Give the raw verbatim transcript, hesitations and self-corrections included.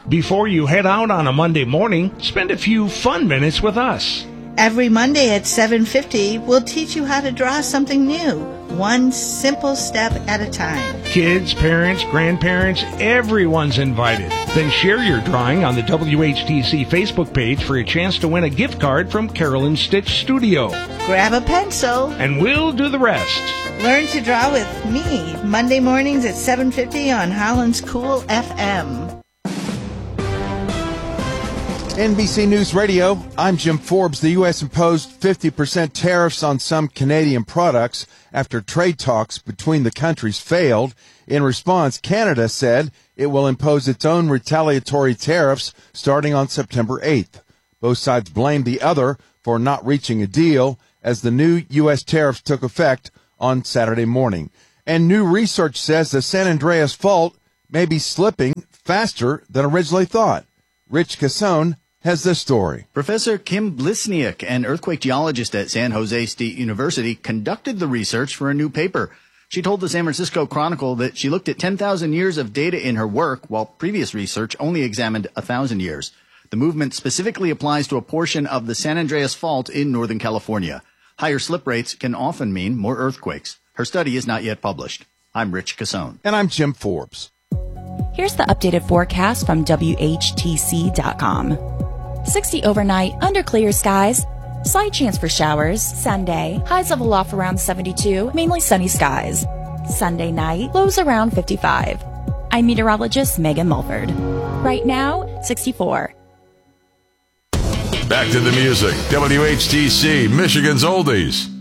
Before you head out on a Monday morning, spend a few fun minutes with us. Every Monday at seven fifty, we'll teach you how to draw something new, one simple step at a time. Kids, parents, grandparents, everyone's invited. Then share your drawing on the W H T C Facebook page for a chance to win a gift card from Carolyn Stitch Studio. Grab a pencil, and we'll do the rest. Learn to draw with me, Monday mornings at seven fifty on Holland's Cool F M. N B C News Radio, I'm Jim Forbes. The U S imposed fifty percent tariffs on some Canadian products after trade talks between the countries failed. In response, Canada said it will impose its own retaliatory tariffs starting on September eighth. Both sides blamed the other for not reaching a deal as the new U S tariffs took effect on Saturday morning. And new research says the San Andreas Fault may be slipping faster than originally thought. Rich Cassone has this story. Professor Kim Blisniak, an earthquake geologist at San Jose State University, conducted the research for a new paper. She told the San Francisco Chronicle that she looked at ten thousand years of data in her work, while previous research only examined one thousand years. The movement specifically applies to a portion of the San Andreas Fault in Northern California. Higher slip rates can often mean more earthquakes. Her study is not yet published. I'm Rich Cassone. And I'm Jim Forbes. Here's the updated forecast from W H T C dot com. sixty overnight under clear skies. Slight chance for showers. Sunday, highs level off around seventy-two, mainly sunny skies. Sunday night, lows around fifty-five. I'm meteorologist Megan Mulford. Right now, sixty-four. Back to the music. W H T C, Michigan's Oldies.